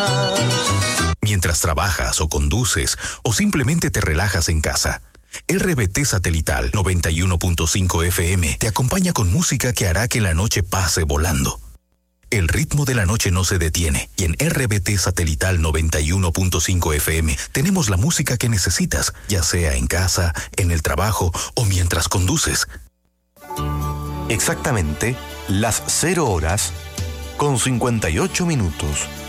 Mientras trabajas o conduces o simplemente te relajas en casa, RBT Satelital 91.5 FM te acompaña con música que hará que la noche pase volando. El ritmo de la noche no se detiene y en RBT Satelital 91.5 FM tenemos la música que necesitas, ya sea en casa, en el trabajo o mientras conduces. Exactamente las 0 horas con 58 minutos.